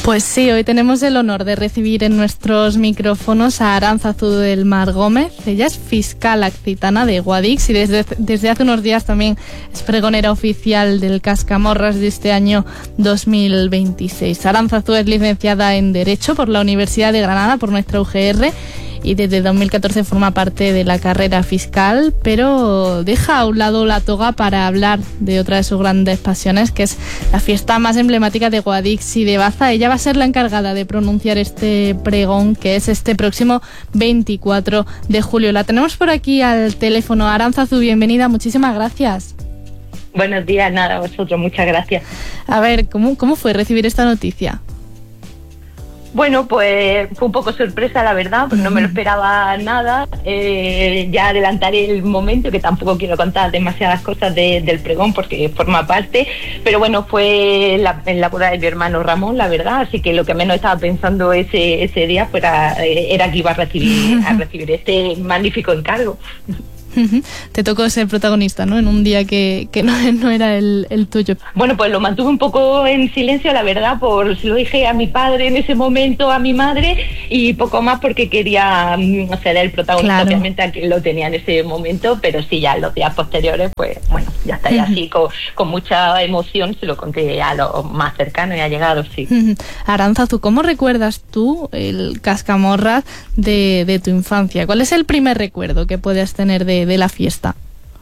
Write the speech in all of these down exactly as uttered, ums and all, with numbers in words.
Pues sí, hoy tenemos el honor de recibir en nuestros micrófonos a Aránzazu del Mar Gómez. Ella es fiscal accitana de Guadix y desde, desde hace unos días también es pregonera oficial del Cascamorras de este año dos mil veintiséis. Aránzazu es licenciada en Derecho por la Universidad de Granada, por nuestra U G R, y desde dos mil catorce forma parte de la carrera fiscal, pero deja a un lado la toga para hablar de otra de sus grandes pasiones, que es la fiesta más emblemática de Guadix y de Baza. Ella va a ser la encargada de pronunciar este pregón, que es este próximo veinticuatro de julio. La tenemos por aquí al teléfono. Aránzazu, bienvenida, muchísimas gracias. Buenos días, nada, a vosotros, muchas gracias. A ver, ¿cómo, cómo fue recibir esta noticia? Bueno, pues fue un poco sorpresa, la verdad, pues no me lo esperaba nada. Eh, ya adelantaré el momento, que tampoco quiero contar demasiadas cosas de, del pregón porque forma parte, pero bueno, fue la, en la boda de mi hermano Ramón, la verdad, así que lo que menos estaba pensando ese, ese día fuera, era que iba a recibir, a recibir este magnífico encargo. Te tocó ser protagonista, ¿no? En un día que, que no, no era el, el tuyo. Bueno, pues lo mantuve un poco en silencio, la verdad, por se lo dije a mi padre en ese momento, a mi madre, y poco más porque quería o sea, el protagonista, claro. Obviamente a quien lo tenía en ese momento, pero sí, ya los días posteriores, pues bueno, ya está, ya así, con, con mucha emoción se lo conté a los más cercanos y allegados, sí. Aránzazu, ¿cómo recuerdas tú el Cascamorras de, de tu infancia? ¿Cuál es el primer recuerdo que puedes tener de de la fiesta?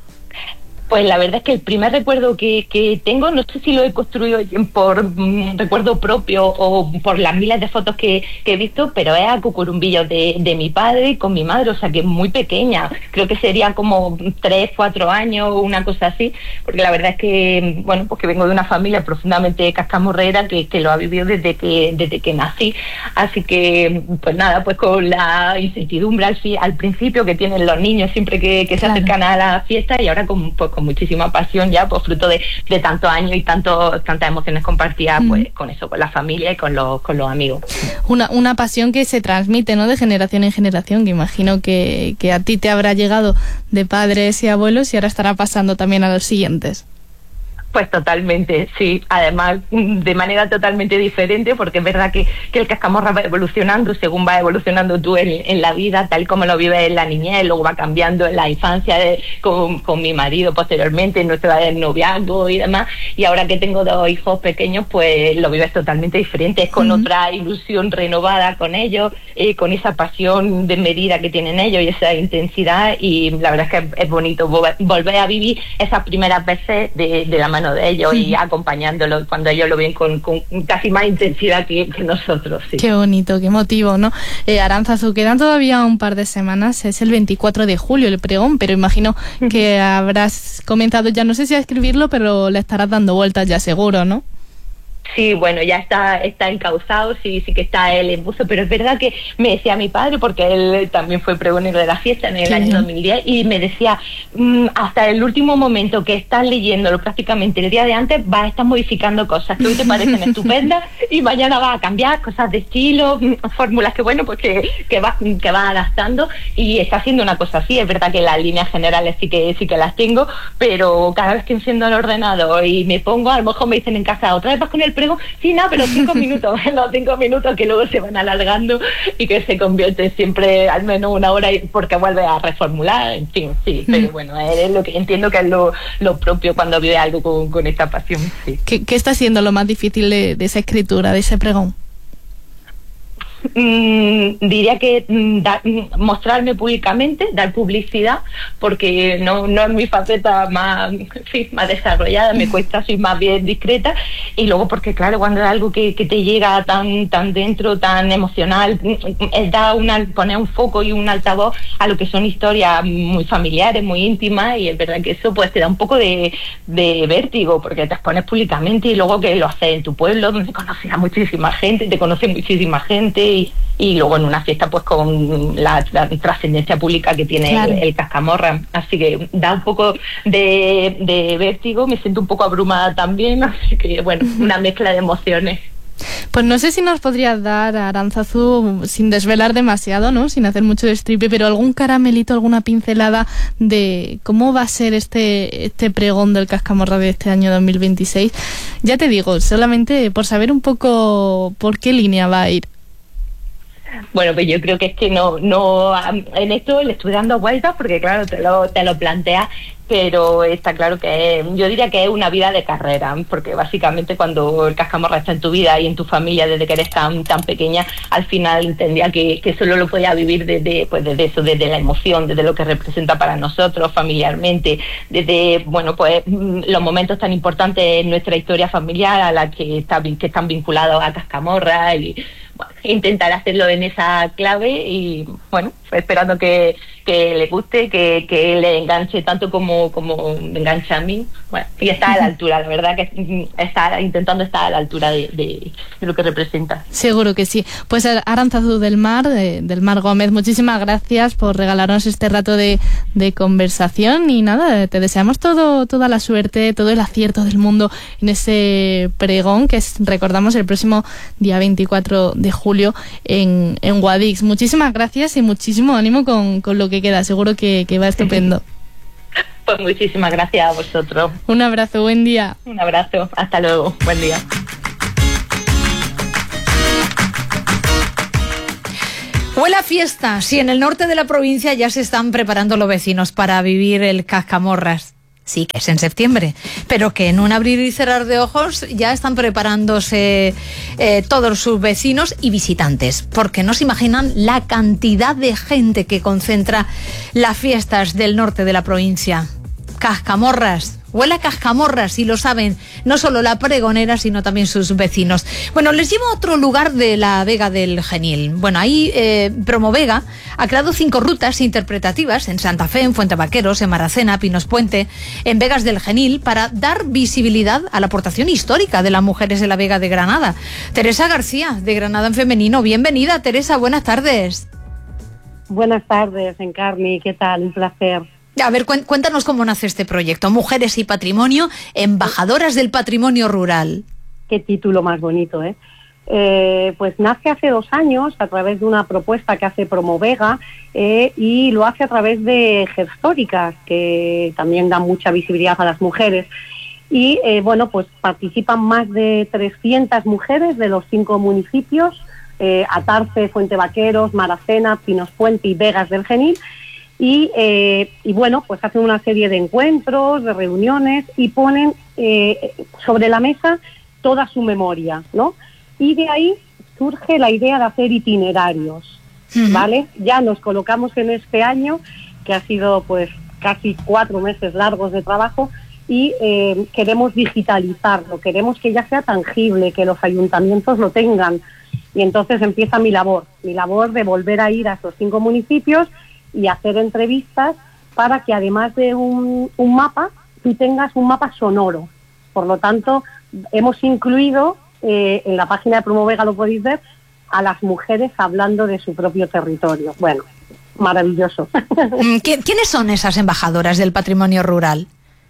Pues la verdad es que el primer recuerdo que, que tengo, no sé si lo he construido por mm, recuerdo propio o por las miles de fotos que, que he visto, pero es a cucurumbillos de, de mi padre con mi madre, o sea que muy pequeña, creo que sería como tres, cuatro años, una cosa así, porque la verdad es que, bueno, pues que vengo de una familia profundamente cascamorrera que, que lo ha vivido desde que, desde que nací, así que, pues nada, pues con la incertidumbre al, al principio que tienen los niños siempre que, que se claro. acercan a la fiesta, y ahora con, pues, con muchísima pasión ya, pues fruto de, de tantos años y tanto, tantas emociones compartidas, mm. pues con eso, con la familia y con los, con los amigos. Una, una pasión que se transmite, ¿no? De generación en generación, que imagino que, que a ti te habrá llegado de padres y abuelos y ahora estará pasando también a los siguientes. Pues totalmente, sí. Además, de manera totalmente diferente, porque es verdad que, que el Cascamorras va evolucionando según va evolucionando tú en, en la vida, tal como lo vives en la niñez, luego va cambiando en la infancia de, con, con mi marido posteriormente, en nuestro noviazgo y demás. Y ahora que tengo dos hijos pequeños, pues lo vives totalmente diferente, es con uh-huh. otra ilusión renovada con ellos, eh, con esa pasión desmedida que tienen ellos y esa intensidad. Y la verdad es que es, es bonito volver a vivir esas primeras veces de, de la mano de ellos y acompañándolo cuando ellos lo ven con, con casi más intensidad que, que nosotros. Sí. Qué bonito, qué motivo, ¿no? Eh, Aránzazu, quedan todavía un par de semanas, es el veinticuatro de julio el pregón, pero imagino que habrás comenzado ya, no sé si a escribirlo, pero le estarás dando vueltas ya seguro, ¿no? Sí, bueno, ya está está encauzado, sí, sí que está él en buzo, pero es verdad que me decía mi padre, porque él también fue pregonero de la fiesta en el sí. año dos mil diez, y me decía, mmm, hasta el último momento que estás leyéndolo prácticamente el día de antes, vas a estar modificando cosas que hoy te parecen estupendas y mañana vas a cambiar cosas de estilo, fórmulas que bueno, pues que, que vas que vas adaptando, y está haciendo una cosa así. Es verdad que las líneas generales sí que sí que las tengo, pero cada vez que enciendo el ordenador y me pongo, a lo mejor me dicen en casa, otra vez vas con el prego, sí, no, pero cinco minutos, los cinco minutos que luego se van alargando y que se convierte siempre al menos una hora porque vuelve a reformular, en fin, sí, pero bueno, es lo que entiendo que es lo, lo propio cuando vive algo con, con esta pasión. Sí. ¿Qué, ¿Qué está siendo lo más difícil de, de esa escritura, de ese pregón? Mm, diría que mm, da, mm, mostrarme públicamente, dar publicidad, porque no, no es mi faceta más, sí, más desarrollada, me cuesta, soy más bien discreta, y luego porque claro, cuando es algo que, que te llega tan tan dentro, tan emocional, es da una, poner un foco y un altavoz a lo que son historias muy familiares, muy íntimas, y es verdad que eso pues te da un poco de, de vértigo, porque te expones públicamente y luego que lo haces en tu pueblo, donde conoces a muchísima gente, te conoce muchísima gente, Y, y luego en una fiesta pues con la, la trascendencia pública que tiene claro. el, el Cascamorras, así que da un poco de, de vértigo, me siento un poco abrumada también, así que bueno, una mezcla de emociones. Pues no sé si nos podrías dar, Aránzazu, sin desvelar demasiado, ¿no? Sin hacer mucho de stripe, pero algún caramelito, alguna pincelada de cómo va a ser este, este pregón del Cascamorra de este año dos mil veintiséis. Ya te digo, solamente por saber un poco por qué línea va a ir. Bueno, pues yo creo que es que no, no, en esto le estoy dando vueltas porque claro, te lo, te lo planteas, pero está claro que es, yo diría que es una vida de carrera, porque básicamente cuando el Cascamorra está en tu vida y en tu familia desde que eres tan tan pequeña, al final entendía que, que solo lo podía vivir desde, pues desde eso, desde la emoción, desde lo que representa para nosotros familiarmente, desde, bueno, pues los momentos tan importantes en nuestra historia familiar a la que, está, que están vinculados a Cascamorra y bueno, intentar hacerlo en esa clave y bueno, esperando que, que le guste, que, que le enganche tanto como, como me engancha a mí. Bueno, y está a la altura, la verdad que está intentando estar a la altura de, de, de lo que representa. Seguro que sí. Pues Aránzazu del Mar, de, del Mar Gómez, muchísimas gracias por regalarnos este rato de, de conversación y nada, te deseamos todo, toda la suerte, todo el acierto del mundo en ese pregón que es, recordamos, el próximo día veinticuatro de julio en, en Guadix. Muchísimas gracias y muchísimo ánimo con, con lo que queda, seguro que, que va estupendo. Pues muchísimas gracias a vosotros. Un abrazo, buen día. Un abrazo, hasta luego, buen día. Huele a fiesta. Sí, en el norte de la provincia ya se están preparando los vecinos para vivir el Cascamorras. Sí, que es en septiembre, pero que en un abrir y cerrar de ojos ya están preparándose eh, todos sus vecinos y visitantes, porque no se imaginan la cantidad de gente que concentra las fiestas del norte de la provincia. Cascamorras. Huele a Cascamorras, y lo saben no solo la pregonera, sino también sus vecinos. Bueno, les llevo a otro lugar de la Vega del Genil. Bueno, ahí eh, Promovega ha creado cinco rutas interpretativas en Santa Fe, en Fuente Vaqueros, en Maracena, Pinos Puente, en Vegas del Genil, para dar visibilidad a la aportación histórica de las mujeres de la Vega de Granada. Teresa García, de Granada en Femenino. Bienvenida, Teresa, buenas tardes. Buenas tardes, Encarni, ¿qué tal? Un placer. A ver, cuéntanos cómo nace este proyecto. Mujeres y Patrimonio, embajadoras del patrimonio rural. Qué título más bonito, ¿eh? Eh, pues nace hace dos años a través de una propuesta que hace Promovega eh, y lo hace a través de Gestóricas, que también dan mucha visibilidad a las mujeres. Y eh, bueno, pues participan más de trescientas mujeres de los cinco municipios, eh, Atarce, Fuente Vaqueros, Maracena, Pinos Puente y Vegas del Genil. Y, eh, y bueno, pues hacen una serie de encuentros, de reuniones y ponen eh, sobre la mesa toda su memoria, ¿no? Y de ahí surge la idea de hacer itinerarios, uh-huh. ¿vale? Ya nos colocamos en este año, que ha sido pues casi cuatro meses largos de trabajo, y eh, queremos digitalizarlo, queremos que ya sea tangible, que los ayuntamientos lo tengan. Y entonces empieza mi labor, mi labor de volver a ir a esos cinco municipios y hacer entrevistas para que además de un, un mapa, tú tengas un mapa sonoro. Por lo tanto, hemos incluido, eh, en la página de Promovega lo podéis ver, a las mujeres hablando de su propio territorio. Bueno, maravilloso. ¿Quiénes son esas embajadoras del patrimonio rural?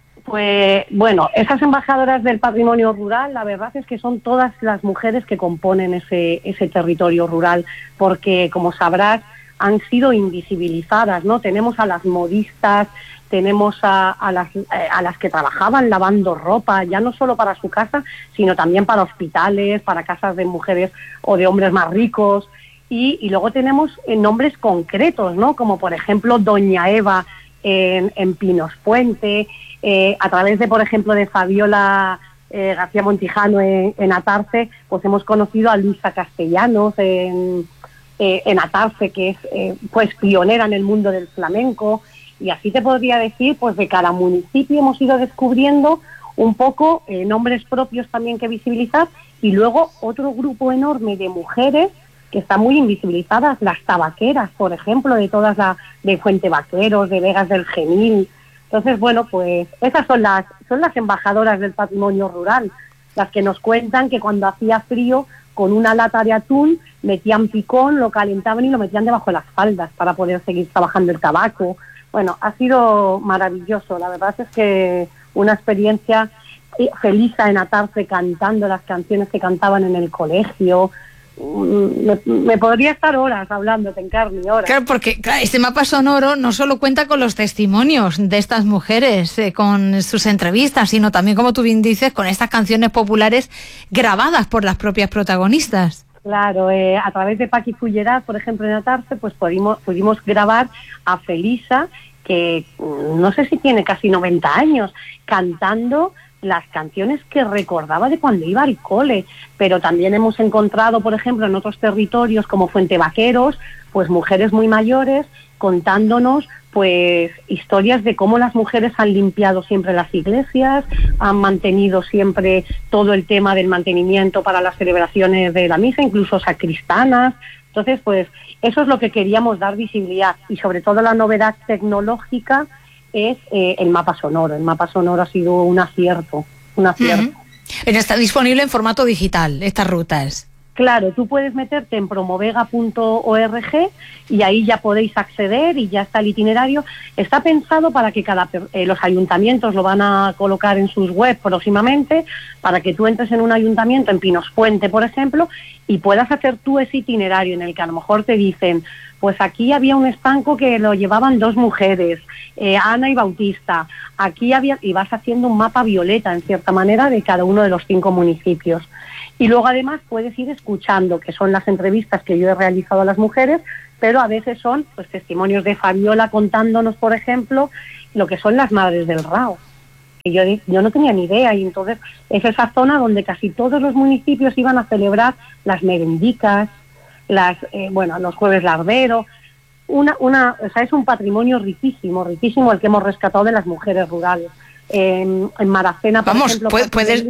Pues bueno, esas embajadoras del patrimonio rural, la verdad es que son todas las mujeres que componen ese, ese territorio rural, porque como sabrás, han sido invisibilizadas, ¿no? Tenemos a las modistas, tenemos a, a, las, eh, a las que trabajaban lavando ropa, ya no solo para su casa, sino también para hospitales, para casas de mujeres o de hombres más ricos. Y, y luego tenemos eh, nombres concretos, ¿no? Como por ejemplo Doña Eva en, en Pinos Puente, eh, a través de, por ejemplo, de Fabiola eh, García Montijano en, en Atarce, pues hemos conocido a Luisa Castellanos en... Eh, en Atarce, que es eh, pues pionera en el mundo del flamenco, y así te podría decir, pues de cada municipio hemos ido descubriendo un poco eh, nombres propios también que visibilizar, y luego otro grupo enorme de mujeres que están muy invisibilizadas, las tabaqueras, por ejemplo, de todas las de Fuente Vaqueros, de Vegas del Genil. Entonces, bueno, pues esas son las son las embajadoras del patrimonio rural, las que nos cuentan que cuando hacía frío, con una lata de atún, metían picón, lo calentaban y lo metían debajo de las faldas para poder seguir trabajando el tabaco. Bueno, ha sido maravilloso. La verdad es que una experiencia Felisa en Atarce cantando las canciones que cantaban en el colegio. Me, me podría estar horas hablándote, en carne, horas. Claro, porque claro, este mapa sonoro no solo cuenta con los testimonios de estas mujeres, eh, con sus entrevistas, sino también, como tú bien dices, con estas canciones populares grabadas por las propias protagonistas. Claro, eh, a través de Paqui Fullerat, por ejemplo, en Atarce, pues pudimos, pudimos grabar a Felisa, que no sé si tiene casi noventa años, cantando las canciones que recordaba de cuando iba al cole, pero también hemos encontrado, por ejemplo, en otros territorios como Fuente Vaqueros, pues mujeres muy mayores contándonos pues historias de cómo las mujeres han limpiado siempre las iglesias, han mantenido siempre todo el tema del mantenimiento para las celebraciones de la misa, incluso sacristanas. Entonces, pues eso es lo que queríamos dar visibilidad, y sobre todo la novedad tecnológica es eh, el mapa sonoro. El mapa sonoro ha sido un acierto, un acierto. Uh-huh. Está disponible en formato digital, estas rutas. Claro, tú puedes meterte en promovega punto org y ahí ya podéis acceder y ya está el itinerario. Está pensado para que cada eh, los ayuntamientos lo van a colocar en sus webs próximamente, para que tú entres en un ayuntamiento, en Pinospuente, por ejemplo, y puedas hacer tú ese itinerario en el que a lo mejor te dicen, pues aquí había un estanco que lo llevaban dos mujeres, eh, Ana y Bautista, aquí había, y vas haciendo un mapa violeta, en cierta manera, de cada uno de los cinco municipios. Y luego además puedes ir escuchando, que son las entrevistas que yo he realizado a las mujeres, pero a veces son pues testimonios de Fabiola contándonos, por ejemplo, lo que son las madres del Rao. Y yo, yo no tenía ni idea, y entonces es esa zona donde casi todos los municipios iban a celebrar las merendicas, las eh, bueno, los jueves lardero. Una, una, o sea, es un patrimonio riquísimo, riquísimo el que hemos rescatado de las mujeres rurales. Eh, en Maracena, por Vamos, ejemplo, puede, puedes...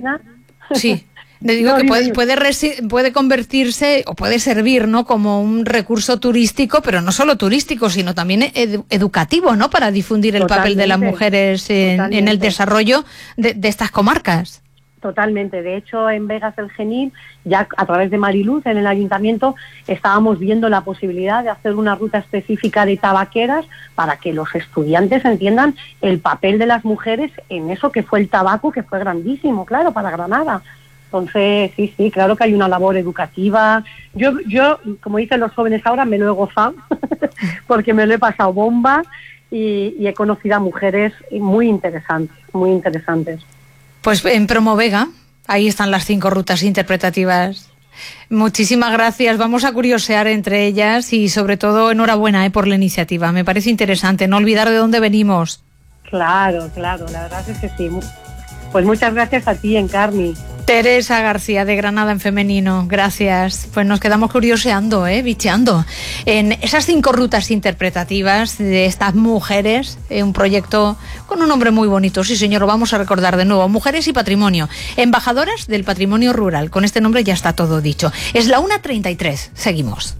Sí. Le digo no, que puede, puede, resi- puede convertirse o puede servir, ¿no?, como un recurso turístico, pero no solo turístico, sino también edu- educativo, ¿no?, para difundir el Totalmente. papel de las mujeres en, en el desarrollo de, de estas comarcas. Totalmente. De hecho, en Vegas del Genil, ya a través de Mariluz, en el ayuntamiento, estábamos viendo la posibilidad de hacer una ruta específica de tabaqueras para que los estudiantes entiendan el papel de las mujeres en eso que fue el tabaco, que fue grandísimo, claro, para Granada. Entonces, sí, sí, claro que hay una labor educativa. Yo, yo como dicen los jóvenes ahora, me lo he gozado, porque me lo he pasado bomba y, y he conocido a mujeres muy interesantes, muy interesantes. Pues en Promovega, ahí están las cinco rutas interpretativas. Muchísimas gracias, vamos a curiosear entre ellas y sobre todo enhorabuena eh, por la iniciativa. Me parece interesante, no olvidar de dónde venimos. Claro, claro, la verdad es que sí. Pues muchas gracias a ti, Encarni. Teresa García, de Granada en femenino, gracias. Pues nos quedamos curioseando, ¿eh? bicheando en esas cinco rutas interpretativas de estas mujeres, eh, un proyecto con un nombre muy bonito, sí señor, lo vamos a recordar de nuevo, Mujeres y Patrimonio, embajadoras del patrimonio rural. Con este nombre ya está todo dicho. Es la una treinta y tres, seguimos.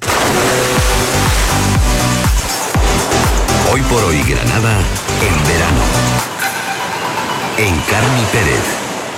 Hoy por hoy Granada, en verano. Encarni Pérez.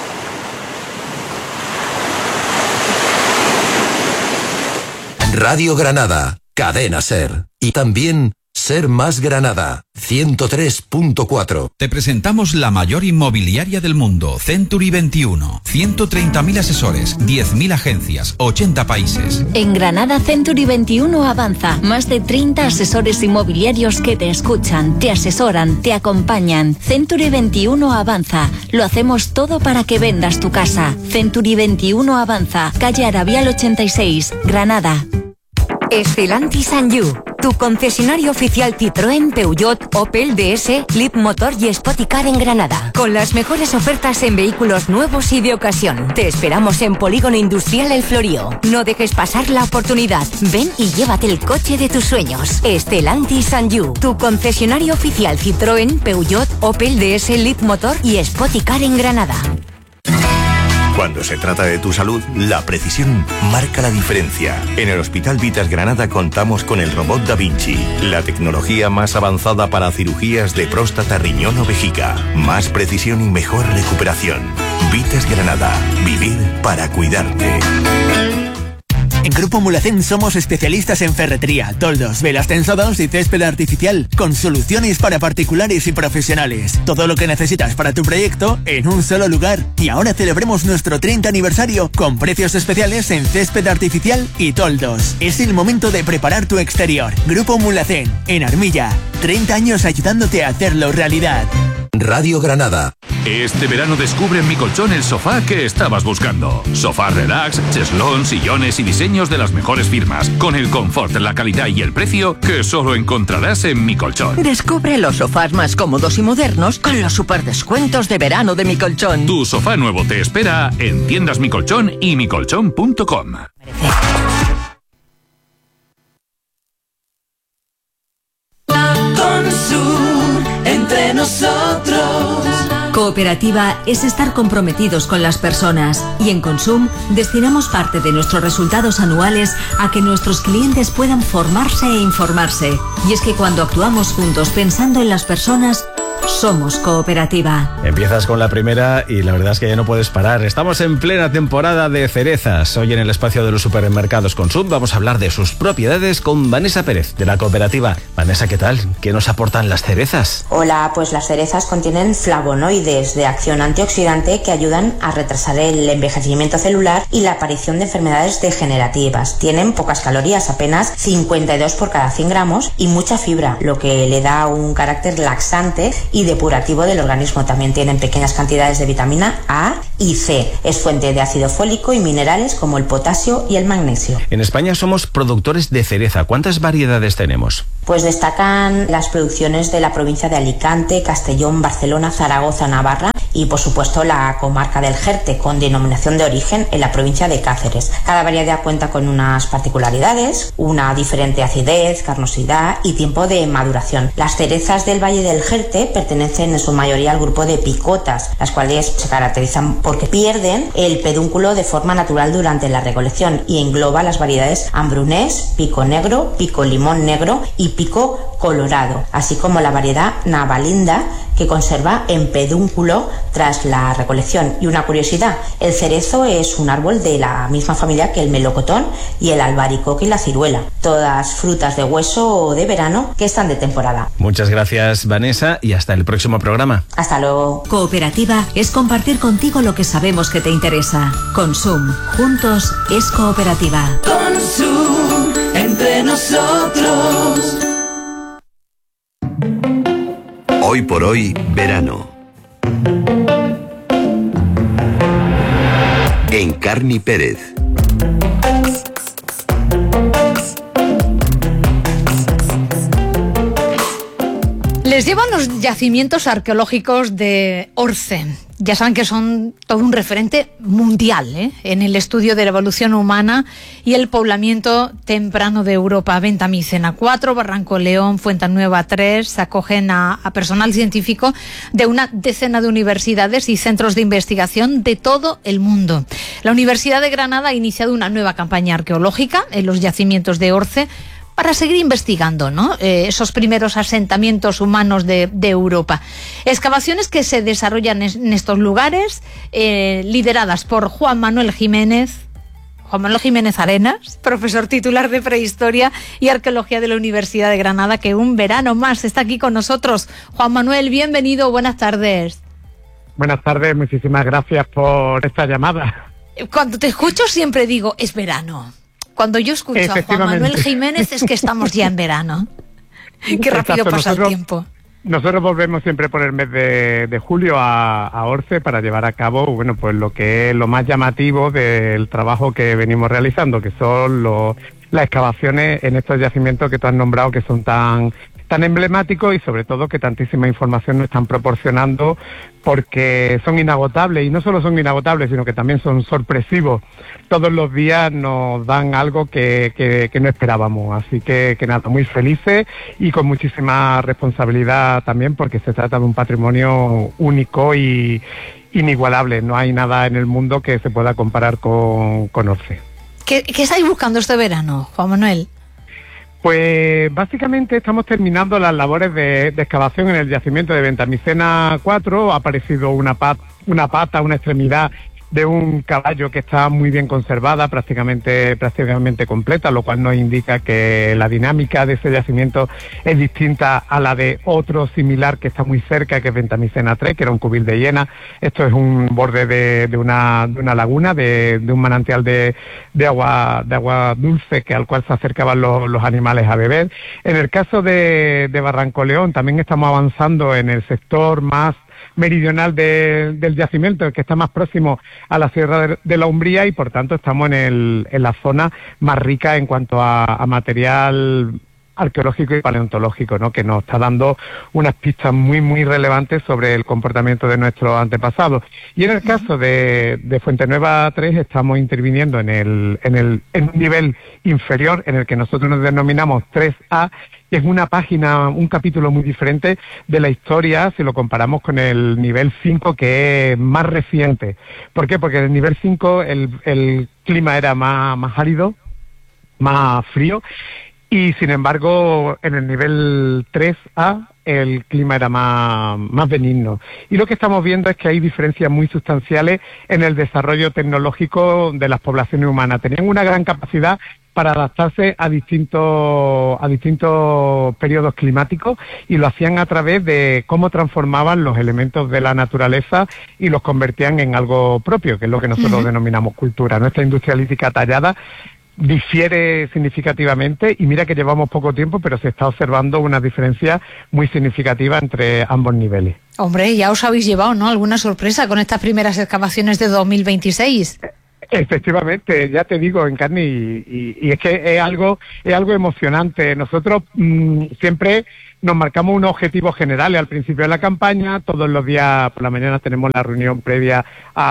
Radio Granada, Cadena Ser. Y también Ser Más Granada, ciento tres punto cuatro. Te presentamos la mayor inmobiliaria del mundo, Century veintiuno. ciento treinta mil asesores, diez mil agencias, ochenta países. En Granada, Century veintiuno avanza. Más de treinta asesores inmobiliarios que te escuchan, te asesoran, te acompañan. Century veintiuno avanza. Lo hacemos todo para que vendas tu casa. Century veintiuno avanza. Calle Arabial ochenta y seis, Granada. Stellantis and You, tu concesionario oficial Citroën, Peugeot, Opel, D S, Leapmotor y Spoticar en Granada. Con las mejores ofertas en vehículos nuevos y de ocasión. Te esperamos en Polígono Industrial El Florío. No dejes pasar la oportunidad. Ven y llévate el coche de tus sueños. Stellantis and You, tu concesionario oficial Citroën, Peugeot, Opel, D S, Leapmotor y Spoticar en Granada. Cuando se trata de tu salud, la precisión marca la diferencia. En el Hospital Vitas Granada contamos con el robot Da Vinci, la tecnología más avanzada para cirugías de próstata, riñón o vejiga. Más precisión y mejor recuperación. Vitas Granada, vivir para cuidarte. En Grupo Mulhacén somos especialistas en ferretería, toldos, velas tensadas y césped artificial, con soluciones para particulares y profesionales. Todo lo que necesitas para tu proyecto en un solo lugar. Y ahora celebremos nuestro treinta aniversario con precios especiales en césped artificial y toldos. Es el momento de preparar tu exterior. Grupo Mulhacén, en Armilla. treinta años ayudándote a hacerlo realidad. Radio Granada. Este verano descubre en Mi Colchón el sofá que estabas buscando. Sofá relax, cheslón, sillones y diseños de las mejores firmas, con el confort, la calidad y el precio que solo encontrarás en Mi Colchón. Descubre los sofás más cómodos y modernos con los superdescuentos de verano de Mi Colchón. Tu sofá nuevo te espera en tiendas Mi Colchón y mi colchón punto com. Entre nosotros. Cooperativa es estar comprometidos con las personas y en Consum destinamos parte de nuestros resultados anuales a que nuestros clientes puedan formarse e informarse. Y es que cuando actuamos juntos pensando en las personas, somos cooperativa. Empiezas con la primera y la verdad es que ya no puedes parar. Estamos en plena temporada de cerezas. Hoy en el espacio de los supermercados Consum vamos a hablar de sus propiedades con Vanessa Pérez, de la cooperativa. Vanessa, ¿qué tal? ¿Qué nos aportan las cerezas? Hola, pues las cerezas contienen flavonoides de acción antioxidante que ayudan a retrasar el envejecimiento celular y la aparición de enfermedades degenerativas. Tienen pocas calorías, apenas cincuenta y dos por cada cien gramos, y mucha fibra, lo que le da un carácter laxante y depurativo del organismo. También tienen pequeñas cantidades de vitamina A y C. Es fuente de ácido fólico y minerales como el potasio y el magnesio. En España somos productores de cereza. ¿Cuántas variedades tenemos? Pues destacan las producciones de la provincia de Alicante, Castellón, Barcelona, Zaragoza, Navarra y por supuesto la comarca del Jerte, con denominación de origen en la provincia de Cáceres. Cada variedad cuenta con unas particularidades, una diferente acidez, carnosidad y tiempo de maduración. Las cerezas del Valle del Jerte pertenecen en su mayoría al grupo de picotas, las cuales se caracterizan porque pierden el pedúnculo de forma natural durante la recolección y engloba las variedades Ambrunés, Pico Negro, Pico Limón Negro y Pico Colorado, así como la variedad Navalinda, que conserva en pedúnculo tras la recolección. Y una curiosidad, el cerezo es un árbol de la misma familia que el melocotón y el albaricoque y la ciruela, todas frutas de hueso de verano que están de temporada. Muchas gracias, Vanessa, y hasta el próximo programa. Hasta luego. Cooperativa es compartir contigo lo que sabemos que te interesa. Consum, juntos es cooperativa. Consum, entre nosotros. Hoy por hoy, verano. En Carni Pérez. Les llevo a los yacimientos arqueológicos de Orce. Ya saben que son todo un referente mundial, ¿eh? en el estudio de la evolución humana y el poblamiento temprano de Europa. Ventamicena cuatro, Barranco León, Fuentanueva tres, acogen a, a personal científico de una decena de universidades y centros de investigación de todo el mundo. La Universidad de Granada ha iniciado una nueva campaña arqueológica en los yacimientos de Orce para seguir investigando, ¿no? Eh, esos primeros asentamientos humanos de, de Europa. Excavaciones que se desarrollan en, en estos lugares, eh, lideradas por Juan Manuel Jiménez, Juan Manuel Jiménez Arenas, profesor titular de Prehistoria y Arqueología de la Universidad de Granada, que un verano más está aquí con nosotros. Juan Manuel, bienvenido, buenas tardes. Buenas tardes, muchísimas gracias por esta llamada. Cuando te escucho siempre digo, es verano. Cuando yo escucho a Juan Manuel Jiménez es que estamos ya en verano. Qué rápido Exacto, pasa nosotros, el tiempo. Nosotros volvemos siempre por el mes de, de julio a, a Orce para llevar a cabo, bueno, pues lo que es lo más llamativo del trabajo que venimos realizando, que son los, las excavaciones en estos yacimientos que tú has nombrado, que son tan tan emblemáticos y sobre todo que tantísima información nos están proporcionando, porque son inagotables, y no solo son inagotables, sino que también son sorpresivos. Todos los días nos dan algo que, que, que no esperábamos, así que, que nada, muy felices y con muchísima responsabilidad también, porque se trata de un patrimonio único y inigualable. No hay nada en el mundo que se pueda comparar con, con Orce. ¿Qué, ¿Qué estáis buscando este verano, Juan Manuel? Pues básicamente estamos terminando las labores de, de excavación en el yacimiento de Ventamicena cuatro. Ha aparecido una, pat, una pata, una extremidad de un caballo que está muy bien conservada, prácticamente prácticamente completa, lo cual nos indica que la dinámica de ese yacimiento es distinta a la de otro similar que está muy cerca, que es Ventamicena tres, que era un cubil de hiena. Esto es un borde de, de, una, de una laguna, de, de un manantial de, de agua de agua dulce que al cual se acercaban los, los animales a beber. En el caso de, de Barranco León también estamos avanzando en el sector más meridional de, del yacimiento, el que está más próximo a la Sierra de, de la Umbría, y por tanto estamos en, el, en la zona más rica en cuanto a, a material arqueológico y paleontológico, ¿no? Que nos está dando unas pistas muy muy relevantes sobre el comportamiento de nuestros antepasados. Y en el caso de, de Fuente Nueva tres estamos interviniendo en el, en el en un nivel inferior, en el que nosotros nos denominamos tres A, que es una página, un capítulo muy diferente de la historia si lo comparamos con el nivel cinco, que es más reciente. ¿Por qué? Porque en el nivel cinco el, el clima era más, más árido, más frío, y sin embargo en el nivel tres A el clima era más, más benigno. Y lo que estamos viendo es que hay diferencias muy sustanciales en el desarrollo tecnológico de las poblaciones humanas. Tenían una gran capacidad para adaptarse a distintos a distintos periodos climáticos, y lo hacían a través de cómo transformaban los elementos de la naturaleza y los convertían en algo propio, que es lo que nosotros uh-huh. denominamos cultura. Nuestra industria lítica tallada difiere significativamente, y mira que llevamos poco tiempo, pero se está observando una diferencia muy significativa entre ambos niveles. Hombre, ya os habéis llevado, ¿no?, alguna sorpresa con estas primeras excavaciones de dos mil veintiséis. Efectivamente, ya te digo, en carne, y, y, y es que es algo, es algo emocionante. Nosotros mmm, siempre nos marcamos unos objetivos generales al principio de la campaña. Todos los días por la mañana tenemos la reunión previa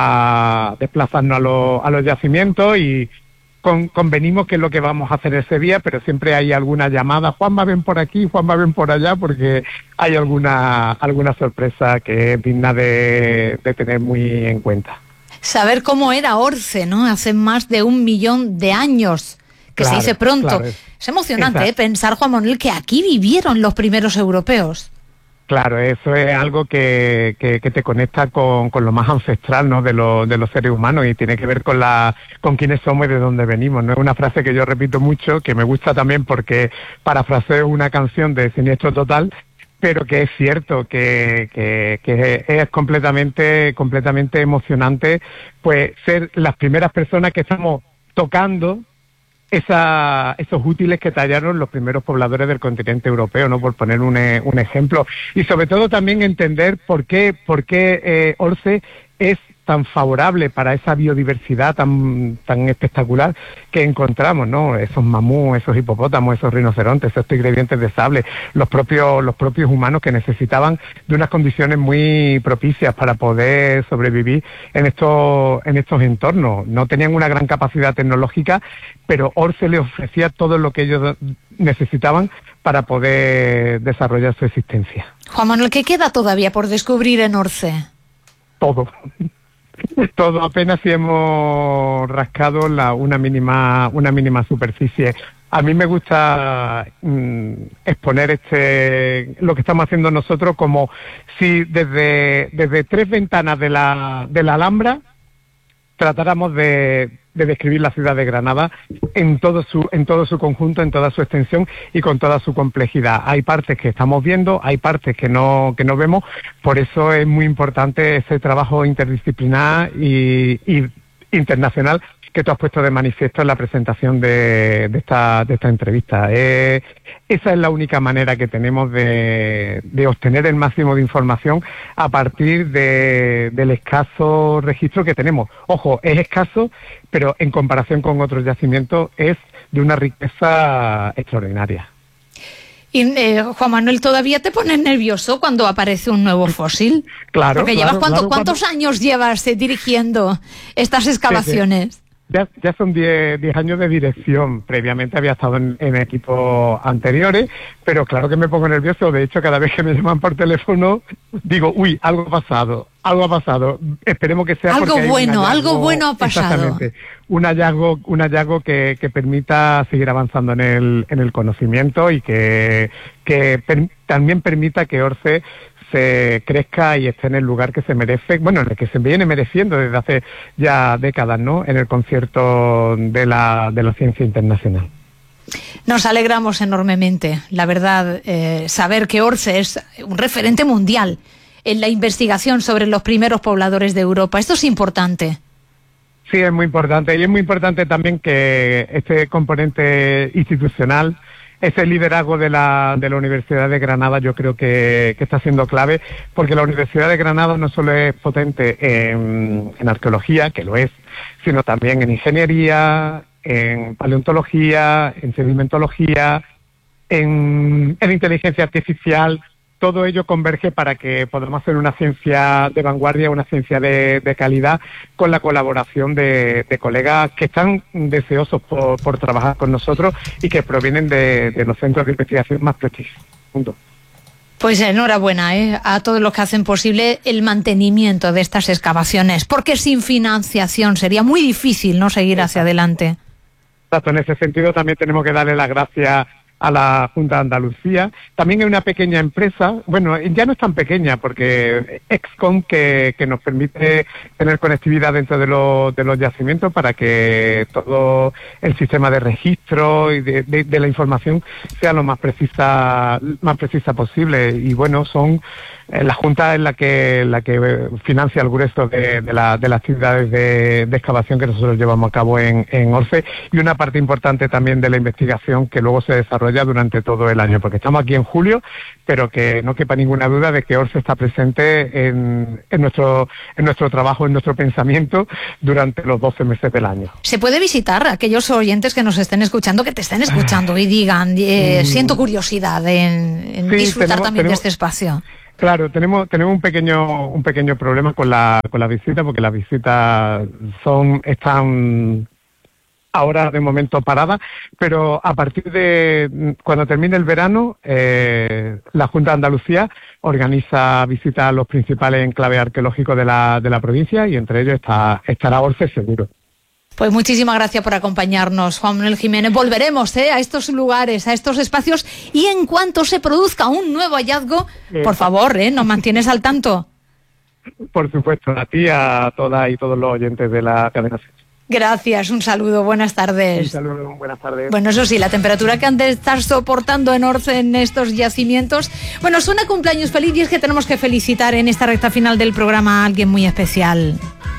a desplazarnos a, los, a los yacimientos, y Con, convenimos qué es lo que vamos a hacer ese día, pero siempre hay alguna llamada: Juanma, ven por aquí, Juanma, ven por allá, porque hay alguna alguna sorpresa que es digna de, de tener muy en cuenta. Saber cómo era Orce, ¿no?, hace más de un millón de años, que claro, se dice pronto. Claro, es, es emocionante, ¿eh?, pensar, Juan Manuel, que aquí vivieron los primeros europeos. Claro, eso es algo que, que, que te conecta con, con lo más ancestral, ¿no?, de, lo, de los seres humanos, y tiene que ver con la con quiénes somos y de dónde venimos, ¿no? Es una frase que yo repito mucho, que me gusta también porque parafraseo una canción de Siniestro Total, pero que es cierto, que, que, que es completamente, completamente emocionante, pues ser las primeras personas que estamos tocando Esa, esos útiles que tallaron los primeros pobladores del continente europeo, ¿no?, por poner un, un ejemplo. Y sobre todo también entender por qué, por qué eh, Orce es tan favorable para esa biodiversidad tan tan espectacular que encontramos, ¿no? Esos mamús, esos hipopótamos, esos rinocerontes, esos tigrevientes de sable, los propios los propios humanos que necesitaban de unas condiciones muy propicias para poder sobrevivir en estos en estos entornos. No tenían una gran capacidad tecnológica, pero Orce les ofrecía todo lo que ellos necesitaban para poder desarrollar su existencia. Juan Manuel, ¿qué queda todavía por descubrir en Orce? Todo. Todo, apenas si hemos rascado la, una mínima una mínima superficie. A mí me gusta mm, exponer este lo que estamos haciendo nosotros como si desde desde tres ventanas de la de la Alhambra tratáramos de, de describir la ciudad de Granada en todo su en todo su conjunto, en toda su extensión y con toda su complejidad. Hay partes que estamos viendo, hay partes que no que no vemos, por eso es muy importante ese trabajo interdisciplinar y, y internacional que tú has puesto de manifiesto en la presentación de, de esta de esta entrevista. Eh, esa es la única manera que tenemos de, de obtener el máximo de información a partir de, del escaso registro que tenemos. Ojo, es escaso, pero en comparación con otros yacimientos es de una riqueza extraordinaria. Y eh, Juan Manuel, ¿todavía te pones nervioso cuando aparece un nuevo fósil? Claro. Porque claro, llevas cuánto, claro, ¿cuántos cuando... años llevas eh, dirigiendo estas excavaciones? Sí, sí. Ya, ya son diez años de dirección. Previamente había estado en, en equipos anteriores, pero claro que me pongo nervioso. De hecho, cada vez que me llaman por teléfono, digo, uy, algo ha pasado, algo ha pasado. Esperemos que sea algo porque bueno, hay algo bueno ha pasado. Exactamente. Un hallazgo, un hallazgo que, que permita seguir avanzando en el, en el conocimiento y que, que per, también permita que Orce se crezca y esté en el lugar que se merece, bueno, en el que se viene mereciendo desde hace ya décadas, ¿no?, en el concierto de la, de la ciencia internacional. Nos alegramos enormemente, la verdad, eh, saber que ORCE es un referente mundial en la investigación sobre los primeros pobladores de Europa. Esto es importante. Sí, es muy importante, y es muy importante también que este componente institucional, ese liderazgo de la, de la Universidad de Granada, yo creo que, que está siendo clave, porque la Universidad de Granada no solo es potente en, en arqueología, que lo es, sino también en ingeniería, en paleontología, en sedimentología, en, en inteligencia artificial. Todo ello converge para que podamos hacer una ciencia de vanguardia, una ciencia de, de calidad, con la colaboración de, de colegas que están deseosos por, por trabajar con nosotros y que provienen de, de los centros de investigación más prestigiosos. Punto. Pues enhorabuena ¿eh? a todos los que hacen posible el mantenimiento de estas excavaciones, porque sin financiación sería muy difícil no seguir hacia adelante. Exacto, en ese sentido también tenemos que darle las gracias a la Junta de Andalucía. También hay una pequeña empresa, bueno, ya no es tan pequeña, porque Excom, que, que nos permite tener conectividad dentro de los, de los yacimientos para que todo el sistema de registro y de, de, de la información sea lo más precisa, más precisa posible. Y bueno, son eh, la Junta es la que la que financia el grueso de, de, la, de las actividades de, de excavación que nosotros llevamos a cabo en, en ORCE, y una parte importante también de la investigación que luego se desarrolla durante todo el año, porque estamos aquí en julio, pero que no quepa ninguna duda de que ORCE está presente en, en nuestro en nuestro trabajo, en nuestro pensamiento durante los doce meses del año. ¿Se puede visitar a aquellos oyentes que nos estén escuchando, que te estén escuchando y digan, eh, siento curiosidad en, en sí, disfrutar tenemos, también tenemos, de este espacio? Claro, tenemos tenemos un pequeño un pequeño problema con la con la visita, porque las visitas son están ahora de momento parada, pero a partir de cuando termine el verano, eh, la Junta de Andalucía organiza visitas a los principales enclaves arqueológicos de la, de la provincia, y entre ellos está, estará ORCE seguro. Pues muchísimas gracias por acompañarnos, Juan Manuel Jiménez. Volveremos ¿eh? a estos lugares, a estos espacios, y en cuanto se produzca un nuevo hallazgo, eh, por favor, ¿eh? nos mantienes al tanto. Por supuesto, a ti, a todas y todos los oyentes de la cadena. Gracias, un saludo, buenas tardes. Un saludo, buenas tardes. Bueno, eso sí, la temperatura que han de estar soportando en ORCE en estos yacimientos. Bueno, suena cumpleaños feliz, y es que tenemos que felicitar en esta recta final del programa a alguien muy especial.